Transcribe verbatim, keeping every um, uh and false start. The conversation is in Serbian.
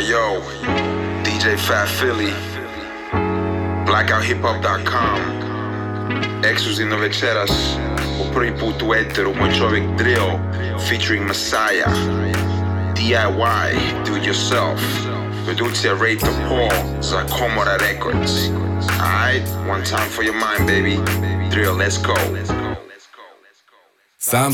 yo, D J Fat Philly, blackout hip hop dot com, ekskluzivno večeras, po prvi put u eteru, moj čovjek Drill, featuring Messiah, D I Y, do it yourself, produkcija Rate of Paul za Komora Records. Alright, one time for your mind, baby. Drill, let's go. Sam